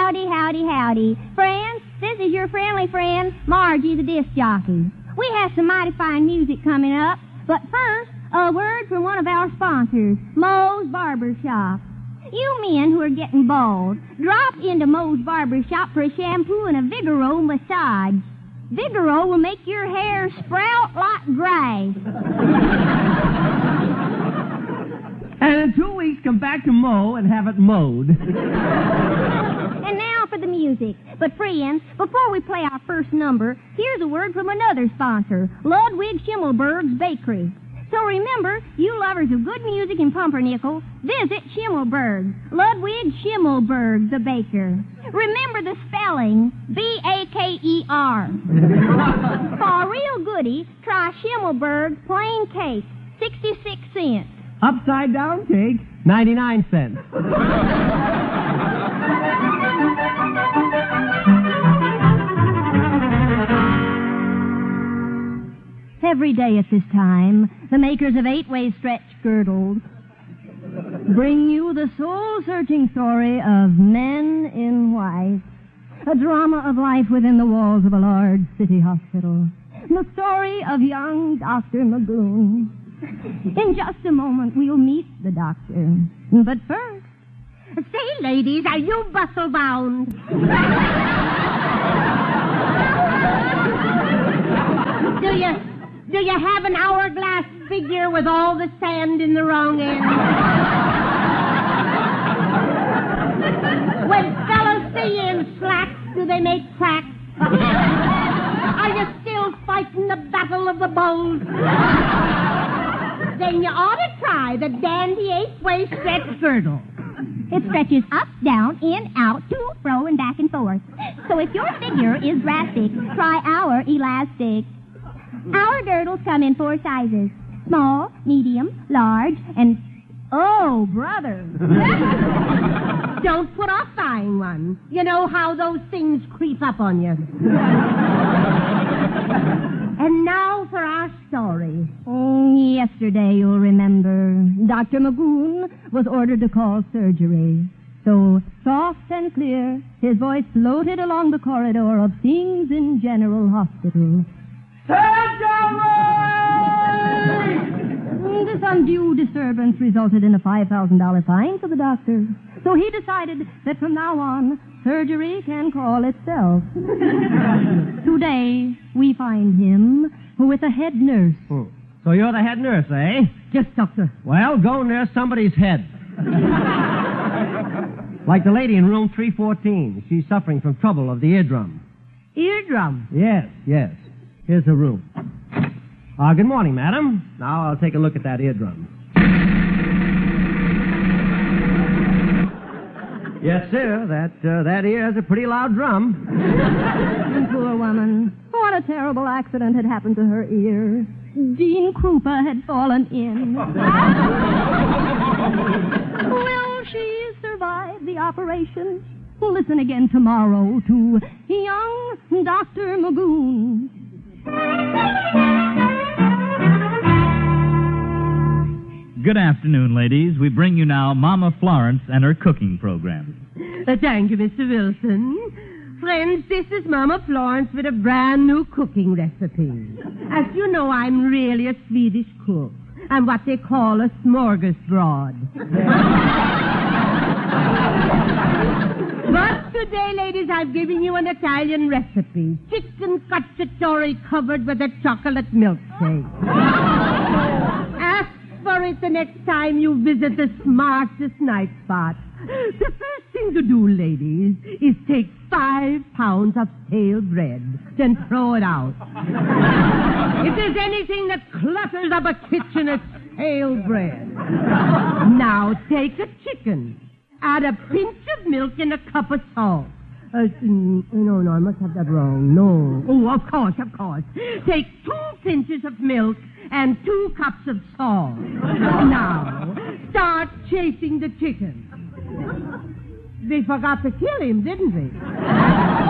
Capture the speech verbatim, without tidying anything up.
Howdy, howdy, howdy. Friends, this is your friendly friend, Margie the disc jockey. We have some mighty fine music coming up, but first, a word from one of our sponsors, Moe's Barber Shop. You men who are getting bald, drop into Moe's Barber Shop for a shampoo and a Vigoro massage. Vigoro will make your hair sprout like grass. And in two weeks, come back to Moe and have it mowed. And now for the music. But friends, before we play our first number, here's a word from another sponsor, Ludwig Schimmelberg's Bakery. So remember, you lovers of good music in Pumpernickel, visit Schimmelberg, Ludwig Schimmelberg, the baker. Remember the spelling, B A K E R. For a real goodie, try Schimmelberg's plain cake, sixty-six cents. Upside down cake, ninety-nine cents. Every day at this time, the makers of eight-way stretch girdles bring you the soul-searching story of Men in White, a drama of life within the walls of a large city hospital. The story of young Doctor Magoon. In just a moment, we'll meet the doctor. But first... Say, ladies, are you bustle-bound? Do you... Do you have an hourglass figure with all the sand in the wrong end? When fellas see you in slacks, do they make cracks? Are you still fighting the battle of the bulls? Then you ought to try the dandy eight-way stretch girdle. It stretches up, down, in, out, to, fro, and back and forth. So if your figure is drastic, try our elastic. Our girdles come in four sizes. Small, medium, large, and... Oh, brother. Don't put off buying one. You know how those things creep up on you. And now for our story. Oh, yesterday, you'll remember, Doctor Magoon was ordered to call surgery. So, soft and clear, his voice floated along the corridor of Things in General Hospital. Surgery! This undue disturbance resulted in a five thousand dollars fine for the doctor. So he decided that from now on, surgery can call itself. Today, we find him with a head nurse. Oh. So you're the head nurse, eh? Yes, doctor. Well, go nurse somebody's head. Like the lady in room three fourteen. She's suffering from trouble of the eardrum. Eardrum? Yes, yes. Here's her room. Uh, good morning, madam. Now I'll take a look at that eardrum. Yes, sir. That uh, that ear has a pretty loud drum. Poor woman. What a terrible accident had happened to her ear. Dean Krupa had fallen in. Will she survive the operation? Listen again tomorrow to young Doctor Magoon. Good afternoon, ladies. We bring you now Mama Florence and her cooking program. Uh, thank you, Mister Wilson. Friends, this is Mama Florence with a brand new cooking recipe. As you know, I'm really a Swedish cook. I'm what they call a smorgasbord. But today, ladies, I've given you an Italian recipe. Chicken cacciatore covered with a chocolate milkshake. Ask for it the next time you visit the smartest night spot. The first thing to do, ladies, is take five pounds of stale bread, then throw it out. If there's anything that clutters up a kitchen, it's stale bread. Now take a chicken. Add a pinch of milk and a cup of salt. Uh, mm, no, no, I must have that wrong. No. Oh, of course, of course. Take two pinches of milk and two cups of salt. Now, start chasing the chicken. They forgot to kill him, didn't they?